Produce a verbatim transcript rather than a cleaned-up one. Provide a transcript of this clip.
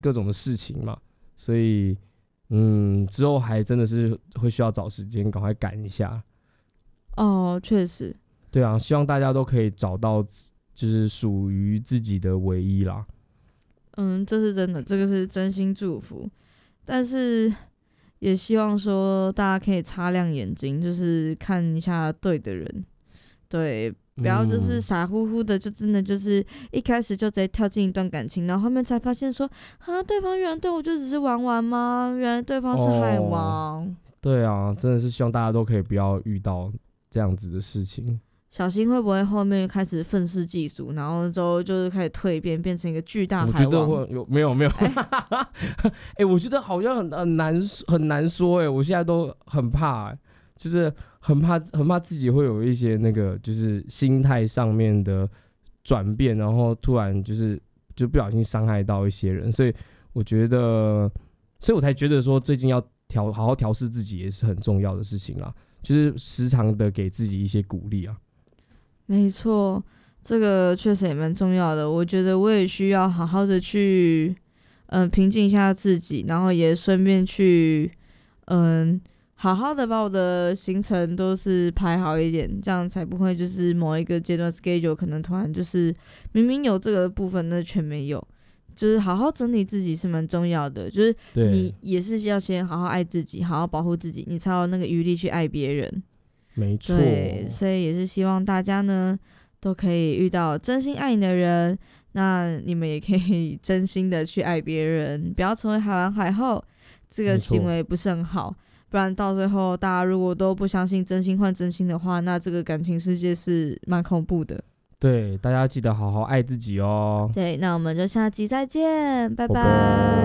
各种的事情嘛，所以嗯，之后还真的是会需要找时间赶快赶一下。 哦，确实。 对啊，希望大家都可以找到就是属于自己的唯一啦。 嗯，这是真的，这个是真心祝福，但是也希望说大家可以擦亮眼睛，就是看一下对的人，对，不要就是傻乎乎的，就真的就是一开始就直接跳进一段感情，然后后面才发现说啊，对方原来对我就只是玩玩吗？原来对方是海王。 哦，对啊，真的是希望大家都可以不要遇到这样子的事情。 小心会不会后面开始愤世嫉俗，然后之后就是开始蜕变，变成一个巨大海王？ 我觉得会有没有没有？哎、欸我觉得好像很很难很难说哎、欸，我现在都很怕、欸，就是很怕很怕自己会有一些那个就是心态上面的转变，然后突然就是就不小心伤害到一些人，所以我觉得，所以我才觉得说最近要调好好调试自己也是很重要的事情啦，就是时常的给自己一些鼓励啊。 没错，这个确实也蛮重要的。我觉得我也需要好好的去，嗯，平静一下自己，然后也顺便去，嗯，好好的把我的行程都是排好一点，这样才不会就是某一个阶段 schedule 可能突然就是明明有这个部分，那全没有。就是好好整理自己是蛮重要的，就是你也是要先好好爱自己，好好保护自己，你才有那个余力去爱别人。 没错， 对，所以也是希望大家呢都可以遇到真心爱你的人，那你们也可以真心的去爱别人，不要成为海王海后，这个行为不是很好，不然到最后大家如果都不相信真心换真心的话，那这个感情世界是蛮恐怖的。 对，大家记得好好爱自己哦。 对，那我们就下集再见，拜拜。 拜拜。